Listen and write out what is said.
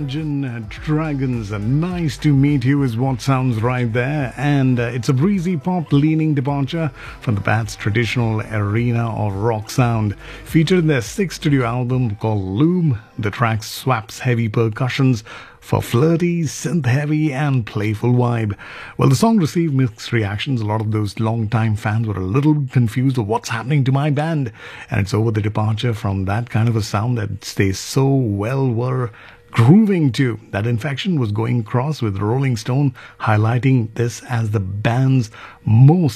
Imagine Dragons. Nice to meet you is what sounds right there. And it's a breezy pop leaning departure from the band's traditional arena or rock sound. Featured in their sixth studio album called Loom, the track swaps heavy percussions for flirty, synth-heavy and playful vibe. Well, the song received mixed reactions. A lot of those long-time fans were a little confused of what's happening to my band. And it's over the departure from that kind of a sound that they so well were grooving to. That infection was going across, with Rolling Stone highlighting this as the band's most